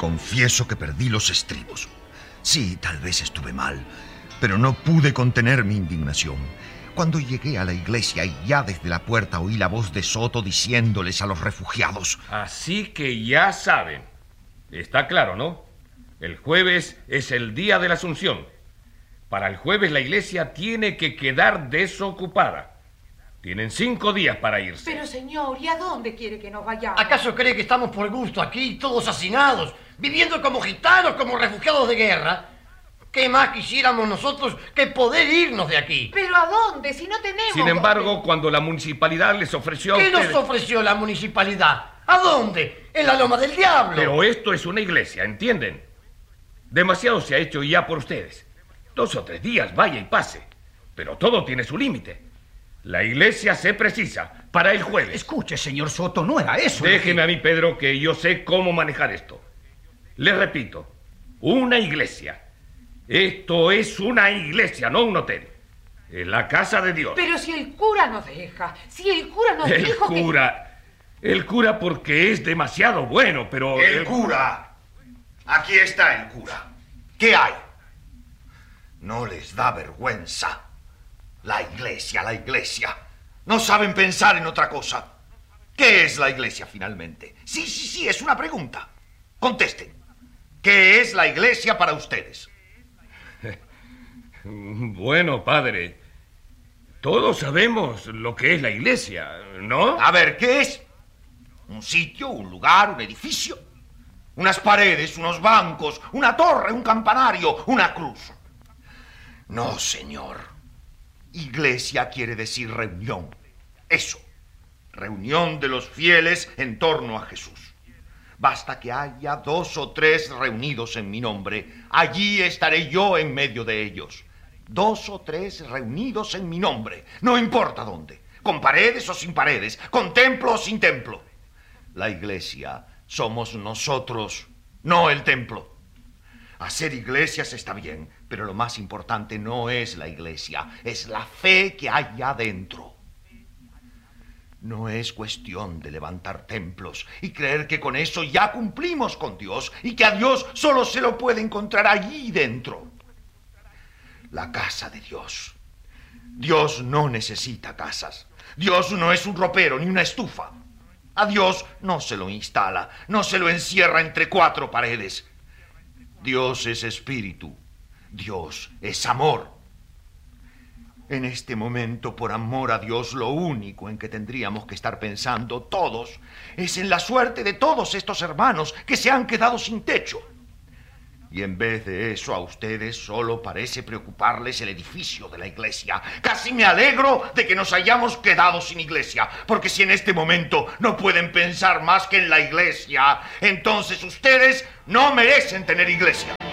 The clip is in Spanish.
Confieso que perdí los estribos. Sí, tal vez estuve mal, pero no pude contener mi indignación. Cuando llegué a la iglesia y ya desde la puerta oí la voz de Soto diciéndoles a los refugiados... Así que ya saben. Está claro, ¿no? El jueves es el día de la Asunción. Para el jueves la iglesia tiene que quedar desocupada. Tienen 5 días para irse. Pero, señor, ¿y a dónde quiere que nos vayamos? ¿Acaso cree que estamos por gusto aquí, todos hacinados, viviendo como gitanos, como refugiados de guerra? ¿Qué más quisiéramos nosotros que poder irnos de aquí? ¿Pero a dónde? Si no tenemos... Sin embargo, cuando la municipalidad les ofreció a ¿Qué ustedes... nos ofreció la municipalidad? ¿A dónde? En la Loma del Diablo. Pero esto es una iglesia, ¿entienden? Demasiado se ha hecho ya por ustedes. 2 o 3 días, vaya y pase. Pero todo tiene su límite. La iglesia se precisa para el jueves. Escuche, señor Soto, no era eso. Déjeme a mí, Pedro, que yo sé cómo manejar esto. Les repito, una iglesia. Esto es una iglesia, no un hotel. Es la casa de Dios. Pero si el cura nos deja, si el cura nos dijo El cura porque es demasiado bueno, pero... ¡El cura! Aquí está el cura. ¿Qué hay? ¿No les da vergüenza? La iglesia, la iglesia. No saben pensar en otra cosa. ¿Qué es la iglesia finalmente? Sí, es una pregunta. Contesten. ¿Qué es la iglesia para ustedes? Bueno, padre, todos sabemos lo que es la iglesia, ¿no? A ver, ¿qué es? ¿Un sitio, un lugar, un edificio? Unas paredes, unos bancos, una torre, un campanario, una cruz. No, señor. Iglesia quiere decir reunión. Eso. Reunión de los fieles en torno a Jesús. Basta que haya 2 o 3 reunidos en mi nombre. Allí estaré yo en medio de ellos. 2 o 3 reunidos en mi nombre. No importa dónde. Con paredes o sin paredes. Con templo o sin templo. La iglesia somos nosotros, no el templo. Hacer iglesias está bien, pero lo más importante no es la iglesia, es la fe que hay adentro. No es cuestión de levantar templos y creer que con eso ya cumplimos con Dios y que a Dios solo se lo puede encontrar allí dentro. La casa de Dios. Dios no necesita casas. Dios no es un ropero ni una estufa. A Dios no se lo instala, no se lo encierra entre 4 paredes. Dios es espíritu. Dios es amor. En este momento, por amor a Dios, lo único en que tendríamos que estar pensando todos es en la suerte de todos estos hermanos que se han quedado sin techo. Y en vez de eso, a ustedes solo parece preocuparles el edificio de la iglesia. Casi me alegro de que nos hayamos quedado sin iglesia, porque si en este momento no pueden pensar más que en la iglesia, entonces ustedes no merecen tener iglesia.